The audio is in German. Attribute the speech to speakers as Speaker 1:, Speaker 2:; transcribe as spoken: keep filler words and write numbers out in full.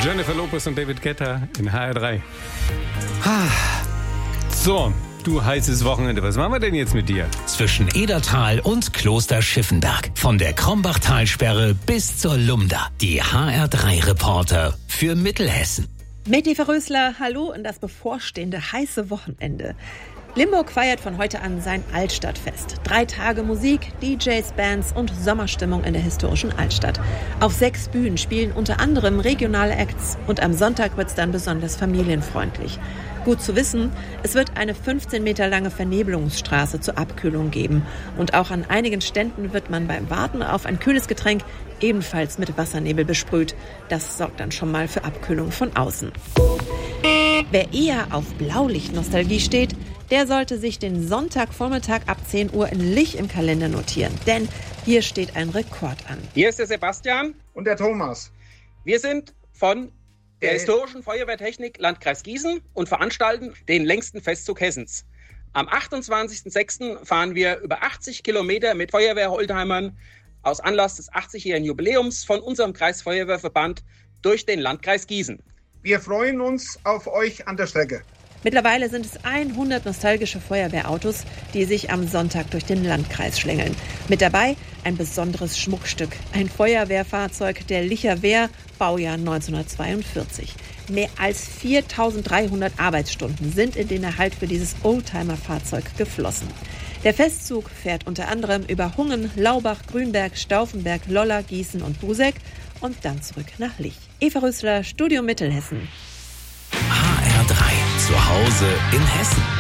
Speaker 1: Jennifer Lopez und David Guetta in H R drei. So, du heißes Wochenende, was machen wir denn jetzt mit dir?
Speaker 2: Zwischen Edertal und Kloster Schiffenberg. Von der Krombach-Talsperre bis zur Lumda. Die H R drei Reporter für Mittelhessen.
Speaker 3: Meti Verrösler, hallo in das bevorstehende heiße Wochenende. Limburg feiert von heute an sein Altstadtfest. Drei Tage Musik, D Js, Bands und Sommerstimmung in der historischen Altstadt. Auf sechs Bühnen spielen unter anderem regionale Acts und am Sonntag wird's dann besonders familienfreundlich. Gut zu wissen, es wird eine fünfzehn Meter lange Vernebelungsstraße zur Abkühlung geben. Und auch an einigen Ständen wird man beim Warten auf ein kühles Getränk ebenfalls mit Wassernebel besprüht. Das sorgt dann schon mal für Abkühlung von außen. Wer eher auf Blaulicht-Nostalgie steht, der sollte sich den Sonntagvormittag ab zehn Uhr in Lich im Kalender notieren. Denn hier steht ein Rekord an.
Speaker 4: Hier ist der Sebastian
Speaker 5: und der Thomas.
Speaker 4: Wir sind von der Historischen Feuerwehrtechnik Landkreis Gießen und veranstalten den längsten Festzug Hessens. Am achtundzwanzigsten sechsten fahren wir über achtzig Kilometer mit Feuerwehr-Oldtimern aus Anlass des achtzigjährigen Jubiläums von unserem Kreisfeuerwehrverband durch den Landkreis Gießen.
Speaker 5: Wir freuen uns auf euch an der Strecke.
Speaker 3: Mittlerweile sind es hundert nostalgische Feuerwehrautos, die sich am Sonntag durch den Landkreis schlängeln. Mit dabei ein besonderes Schmuckstück, ein Feuerwehrfahrzeug der Licher Wehr, Baujahr neunzehnhundertzweiundvierzig. Mehr als viertausenddreihundert Arbeitsstunden sind in den Erhalt für dieses Oldtimer-Fahrzeug geflossen. Der Festzug fährt unter anderem über Hungen, Laubach, Grünberg, Stauffenberg, Lolla, Gießen und Buseck und dann zurück nach Lich. Eva Rösler, Studio Mittelhessen.
Speaker 2: H R drei. Zu Hause in Hessen.